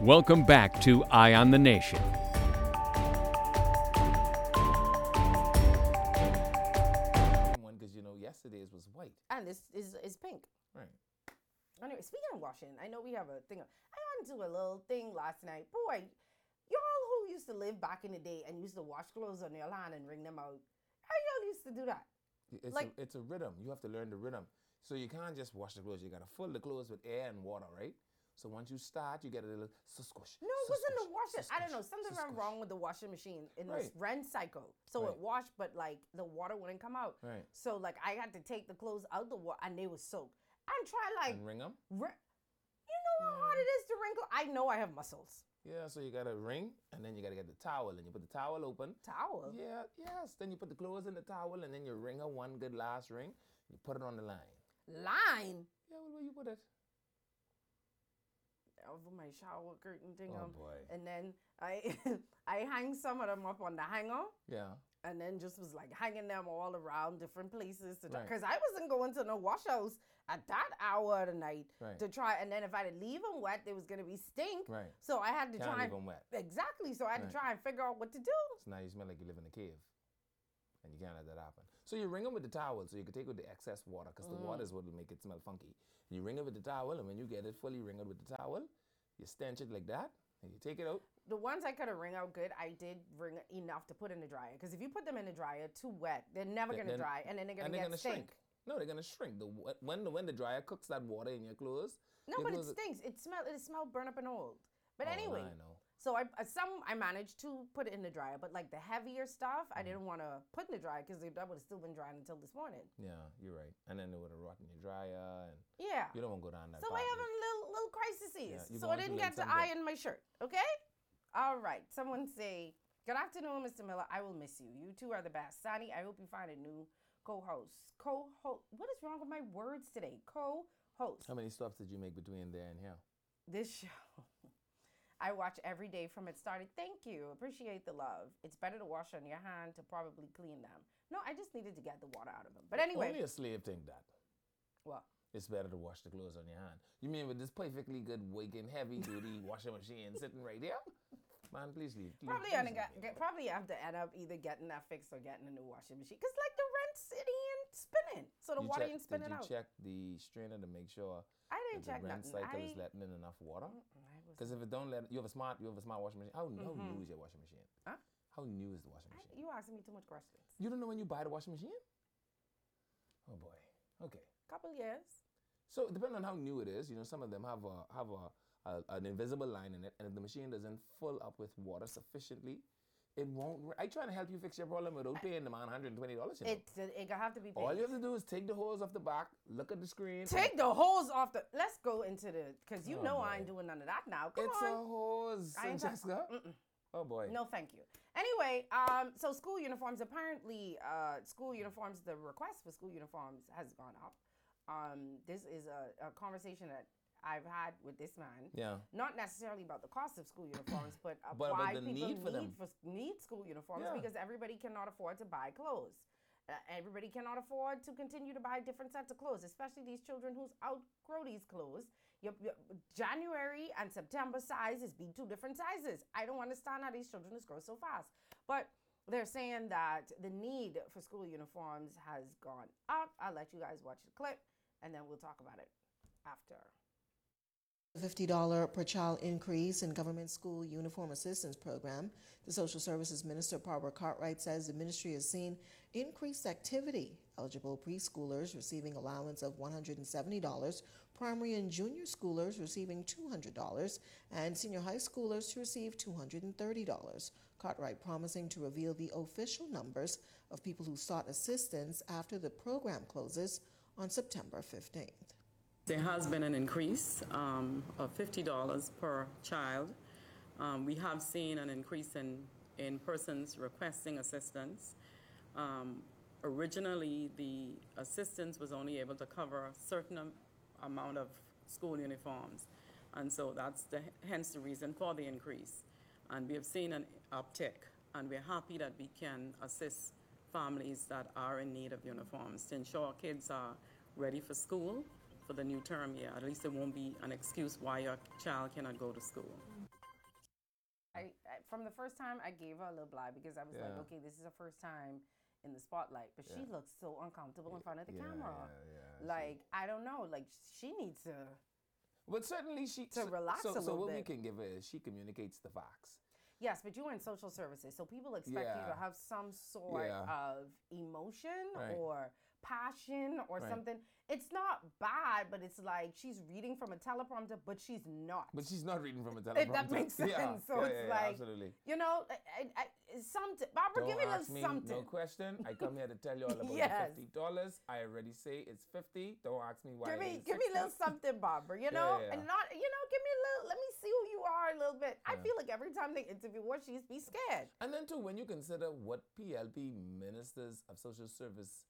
Welcome back to Eye on the Nation. One because yesterday's was white. And this is pink. Right. Anyway, speaking of washing, I know we have a thing. I got into a little thing last night. Boy, y'all who used to live back in the day and used to wash clothes on your lawn and wring them out, how y'all used to do that? It's a rhythm. You have to learn the rhythm. So you can't just wash the clothes. You got to fill the clothes with air and water, right? So once you start, you get a little squish. No, it wasn't the washing. I don't know. Something went wrong with the washing machine in this Ren cycle. So it washed, but like the water wouldn't come out. Right. So like I had to take the clothes out the water and they were soaked. And try like and wring them. You know how hard it is to wrinkle. I know I have muscles. Yeah, so you gotta wring, and then you gotta get the towel, and you put the towel open. Towel. Yeah, yes. Then you put the clothes in the towel, and then you wring her one good last ring. You put it on the line. Line. Yeah, where you put it? Over my shower curtain thing. Oh boy. And then I I hang some of them up on the hanger. Yeah. And then just was like hanging them all around different places Right. because I wasn't going to no wash house at that hour of the night to try. And then if I leave them wet, there was gonna be stink. Right. So I had to Can't try leave them wet. Exactly. So I had to try and figure out what to do. So now you smell like you live in a cave, and you can't let that happen. So you wring them with the towel, so you can take with the excess water, because the water is what will make it smell funky. You wring it with the towel, and when you get it fully wrinkled with the towel, you stench it like that, and you take it out. The ones I could have wring out good, I did wring enough to put in the dryer. Because if you put them in the dryer too wet, they're never going to dry, and then they're going to get stink. Shrink. No, they're going to shrink. When the dryer cooks that water in your clothes. No, but it stinks. It smells burnt up and old. But anyway, I know. So I managed to put it in the dryer, but like the heavier stuff, I didn't want to put in the dryer because that would have still been drying until this morning. Yeah, you're right. And then it would have rot in your dryer, and yeah, you don't want to go down that. So I have little crises. Yeah, so I didn't get to iron my shirt. Okay. All right. Someone say, "Good afternoon, Mr. Miller. I will miss you. You two are the best. Sonny, I hope you find a new co-host. What is wrong with my words today? Co-host. How many stops did you make between there and here? This show. I watch every day from it started. Thank you. Appreciate the love. It's better to wash on your hand to probably clean them. No, I just needed to get the water out of them. But anyway. Only a slave think that. What? It's better to wash the clothes on your hand. You mean with this perfectly good, wicked, heavy-duty washing machine sitting right there? Man, please leave. Probably have to end up either getting that fixed or getting a new washing machine. Because like the rent's sitting and spinning. So the water ain't spinning out. Did you check the strainer to make sure I didn't check the rent nothing. cycle is letting in enough water? Because if it don't let, you have a smart washing machine. How new is your washing machine? Huh? How new is the washing machine? You asking me too much questions. You don't know when you buy the washing machine? Oh boy. Okay. Couple years. So depending on how new it is, some of them have an invisible line in it, and if the machine doesn't fill up with water sufficiently, it won't. I try to help you fix your problem without paying the man $120. It have to be paid. All you have to do is take the hose off the back, look at the screen. Take the hose off the. Let's go into because I ain't doing none of that now. Come on. It's a hose, Francesca. Oh boy. No, thank you. Anyway, so school uniforms. Apparently, the request for school uniforms has gone up. This is a conversation that I've had with this man. Yeah. Not necessarily about the cost of school uniforms, but about why the people need need school uniforms yeah. because everybody cannot afford to buy clothes. Everybody cannot afford to continue to buy different sets of clothes, especially these children who's outgrow these clothes. Your January and September sizes be two different sizes. I don't understand how these children just grow so fast. But they're saying that the need for school uniforms has gone up. I'll let you guys watch the clip, and then we'll talk about it after. $50 per child increase in government school uniform assistance program. The Social Services Minister, Barbara Cartwright, says the ministry has seen increased activity. Eligible preschoolers receiving allowance of $170, primary and junior schoolers receiving $200, and senior high schoolers to receive $230. Cartwright promising to reveal the official numbers of people who sought assistance after the program closes on September 15th. There has been an increase of $50 per child. We have seen an increase in persons requesting assistance. Originally, the assistance was only able to cover a certain amount of school uniforms, and so that's hence the reason for the increase. And we have seen an uptick, and we're happy that we can assist families that are in need of uniforms to ensure kids are ready for school for the new term year. At least it won't be an excuse why your child cannot go to school. From the first time, I gave her a little bly because I was like, Yeah. okay, this is her first time in the spotlight, but she looks so uncomfortable in front of the camera. Yeah. Like, I don't know. Like, she needs to. But certainly she To relax a so little what we bit. can give her is she communicates the facts. Yes, but you're in social services, so people expect you Yeah. to have some sort Yeah. of emotion Right. or passion or Right. something. It's not bad, but it's like she's reading from a teleprompter, but she's not. But she's not reading from a teleprompter. If that makes sense. Yeah, So yeah, it's yeah, like, absolutely. you know, Barbara, give me a Don't ask little me something. no question. I come here to tell you all about Yes. the $50. I already say it's 50. Don't ask me why. Give me it is a little 60. something, Barbara, you know? yeah. And not, give me a little, let me see who you are a little bit. I feel like every time they interview her, she's be scared. And then too, when you consider what PLP ministers of social service,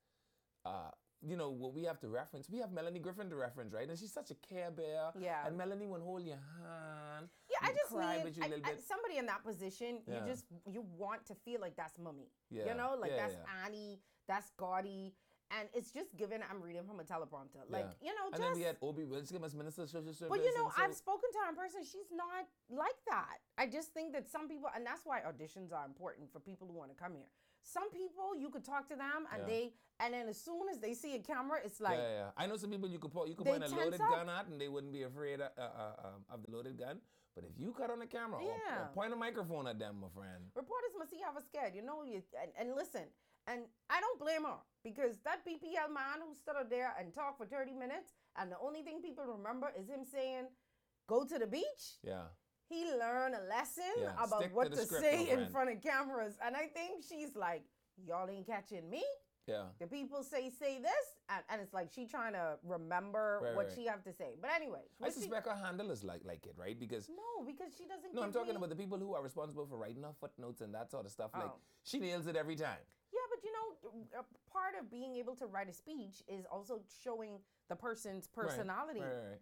what we have to reference, we have Melanie Griffin to reference, right? And she's such a care bear. Yeah. And Melanie would hold your hand. Yeah, I and just cry need with you a little bit. somebody in that position. Yeah. You want to feel like that's Mummy. Yeah. You know, like Yeah, that's Annie, that's Gaudi, and it's just given. I'm reading from a teleprompter, like Yeah. And just. then we had Obi Wilson as Minister of Social Service. But and so- I've spoken to her in person. She's not like that. I just think that some people, and that's why auditions are important for people who want to come here. Some people, you could talk to them, and Yeah. and then as soon as they see a camera, it's like, yeah. I know some people you could They point a tense loaded up. gun at and they wouldn't be afraid of the loaded gun. But if you cut on the camera or Yeah. point a microphone at them, my friend. reporters must see how it's scared. And listen, and I don't blame her because that BPL man who stood up there and talked for 30 minutes, and the only thing people remember is him saying, "Go to the beach." Yeah. He learned a lesson Yeah, about stick to what the to script, say my in friend. front of cameras, and I think she's like, "Y'all ain't catching me." Yeah. The people say this, and it's like she trying to remember Right, what right. she have to say. But anyway, I suspect her handle is like it, right? Because no, because she doesn't. no, I'm give talking me- about the people who are responsible for writing her footnotes and that sort of stuff. Like Oh. she nails it every time. Yeah, but a part of being able to write a speech is also showing the person's Right, personality. Right.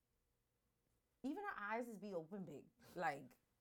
Even her eyes is be open big, like,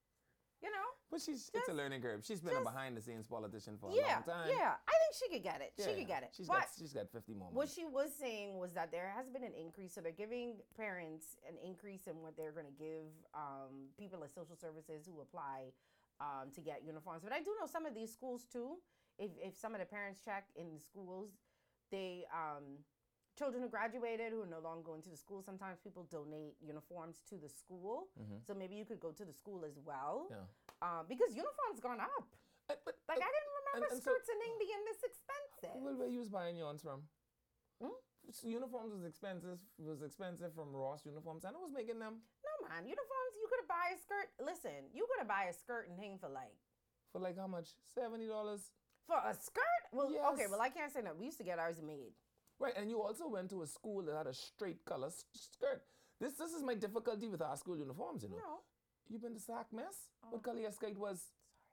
But it's a learning curve. She's been a behind the scenes politician for a yeah, long time. yeah. I think she could get it. Yeah, She could get it. She's But got 50 more what months. she was saying was that there has been an increase, so they're giving parents an increase in what they're going to give people at social services who apply to get uniforms. But I do know some of these schools too. If some of the parents check in the schools, they children who graduated who are no longer going to the school. Sometimes people donate uniforms to the school, so maybe you could go to the school as well. Yeah. Because uniforms gone up. Like I didn't remember and so- skirts in Indian this expensive. Well, where you was buying yours from? Hmm? So uniforms was expensive from Ross Uniforms, and I was making them No man, uniforms. You could buy a skirt. Listen, you could buy a skirt and hang for for like how much? $70. for a skirt. Well, okay. Yes. Well, I can't say that. We used to get ours made. Right, and you also went to a school that had a straight color skirt. This is my difficulty with our school uniforms, you know. No. You been to Sac Mess? What color your skirt was?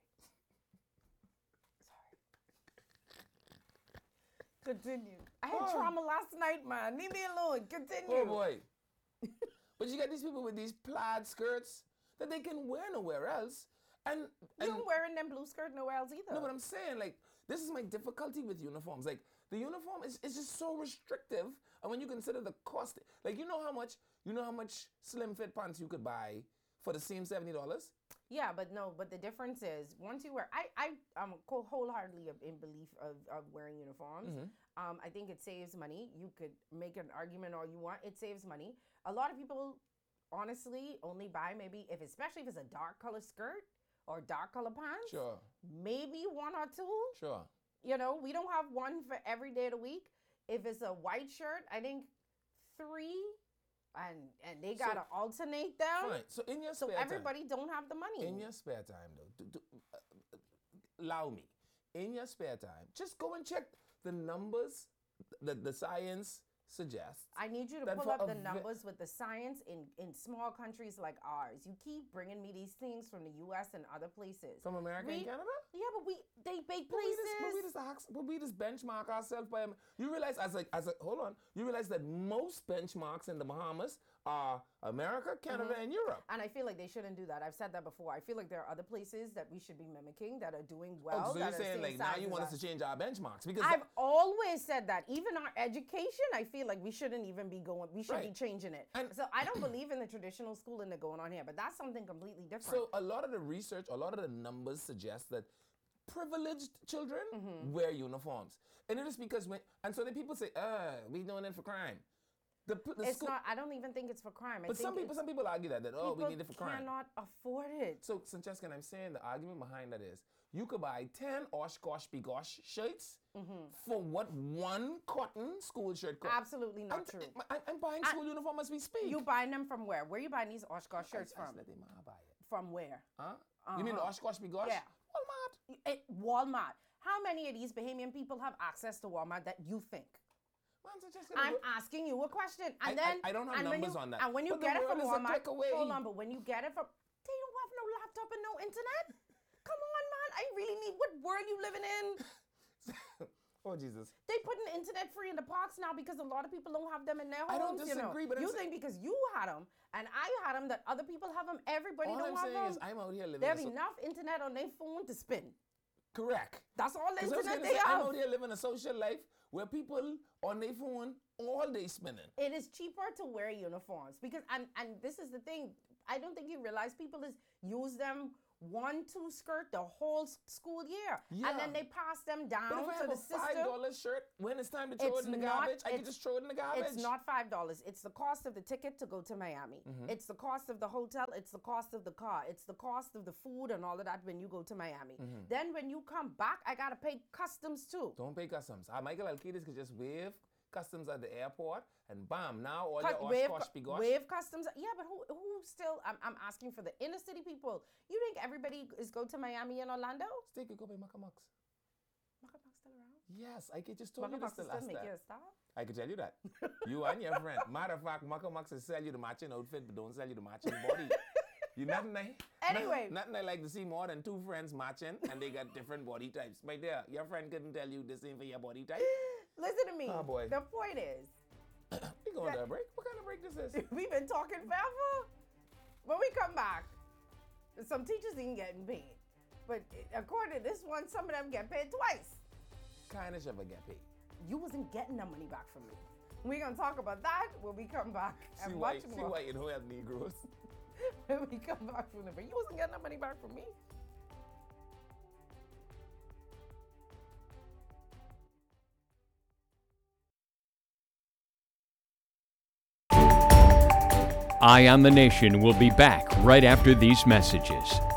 Continue. I had Oh. trauma last night, man. Leave me alone. Continue. Oh boy. But you got these people with these plaid skirts that they can wear nowhere else. And You ain't wearing them blue skirt nowhere else either. no, but I'm saying, like, this is my difficulty with uniforms. Like, the uniform is just so restrictive. And when you consider the cost, like, you know how much slim fit pants you could buy for the same $70? Yeah, but the difference is once you wear, I wholeheartedly in belief of wearing uniforms. Mm-hmm. I think it saves money. You could make an argument all you want. It saves money. A lot of people, honestly, only buy maybe especially if it's a dark color skirt or dark color pants. Sure, Maybe one or two. sure. We don't have one for every day of the week. If it's a white shirt, I think 3, and they gotta alternate them. Fine. So in your So spare time, everybody don't have the money. in your spare time, though, allow me, in your spare time, just go and check the numbers that the science suggests. I need you to that pull for up a the ve- numbers with the science in small countries like ours. You keep bringing me these things from the U.S. and other places. From America and Canada? Yeah, but they big But places. we just benchmark ourselves by. You realize hold on. You realize that most benchmarks in the Bahamas are America, Canada, and Europe. And I feel like they shouldn't do that. I've said that before. I feel like there are other places that we should be mimicking that are doing well. So you're saying like now you want us to change our benchmarks because I've always said that. Even our education, I feel like we shouldn't even be going. We should be changing it. And so I don't believe in the traditional schooling that's going on here, but that's something completely different. So a lot of the research, a lot of the numbers suggest that privileged children wear uniforms, and it is because so then people say, we doing it for crime. It's not. I don't even think it's for crime. But some people argue that we need it for crime. Cannot afford it. So, Francesca, I'm saying the argument behind that is you could buy 10 Oshkosh Bigosh shirts for what one cotton school shirt costs. Absolutely not true. I'm buying school uniform as we speak. You buying them from where? Where are you buying these Oshkosh shirts from? Let them buy it. From where? Huh? You mean the Oshkosh Bigosh? Yeah. Walmart. Walmart. How many of these Bahamian people have access to Walmart that you think? I'm asking you a question, and then I don't have numbers on that. And when you but get it from the world is a Walmart, click away. hold on, but when you get it from, they don't have no laptop and no internet. Come on, man! I really need. What world you living in? Oh Jesus! They putting internet free in the parks now because a lot of people don't have them in their homes. I don't disagree, but you think because you had them and I had them that other people have them. Everybody all don't I'm have saying them. is I'm out here living. They have enough internet on their phone to spin. Correct. That's all the internet they have. I'm out here living a social life where people on their phone all day spinning. It is cheaper to wear uniforms because, and this is the thing, I don't think you realize people use them 1-2 skirt the whole school year. Yeah. And then they pass them down to the system. But if I have a $5 shirt, when it's time to throw it in the garbage, I can just throw it in the garbage. It's not $5. It's the cost of the ticket to go to Miami. It's the cost of the hotel. It's the cost of the car. It's the cost of the food and all of that when you go to Miami. Then when you come back, I got to pay customs too. Don't pay customs. Michael Alcides could just wave customs at the airport and bam, now all your Oshkosh Bigosh. Wave customs. Yeah, but who still, I'm asking for the inner city people. You think everybody is go to Miami and Orlando? Still could go by Macamux. Macamux still around? Yes, I could just told you this the last make time. you a star? I could tell you that. You and your friend. Matter of fact, Macamux will sell you the matching outfit, but don't sell you the matching body. You nothing I like to see more than 2 friends matching and they got different body types. My dear, your friend couldn't tell you the same for your body type. Listen to me. Oh boy. The point is, we going to a break? What kind of break this is? We've been talking forever. When we come back, some teachers ain't getting paid. But according to this one, some of them get paid twice. Kind of ever get paid. You wasn't getting that money back from me. We're going to talk about that when we come back. And much more. See why you don't have Negroes. When we come back from the break. You wasn't getting that money back from me. Eye on the Nation will be back right after these messages.